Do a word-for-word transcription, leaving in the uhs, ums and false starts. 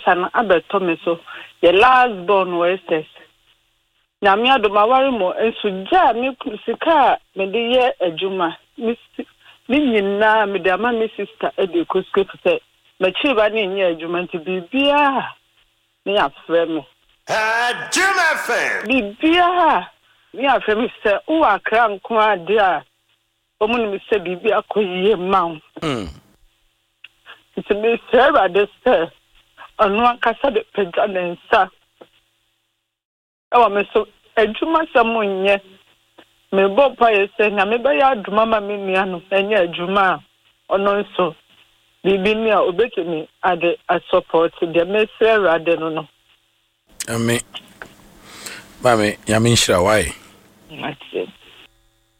sana abeto me so the last born was this nyame adomaware mo ensuja me sika me de ye adwuma me nyina me de ama me sister e de koskep se me chiba ne nye adwuma nti bibia me afre me adwuma fe bibia me afre me se o akra nko ade a omu ni me se bibia koyie mawo mm it's me serve this onu akasa de pega nensa ewa me so adwuma samunye me bo pa yese na me ba ya adwuma ma me nua no enye adwuma ono nso bibi ni a obetumi ade a support de me serve ade no no ame mame ya me nshira why that's it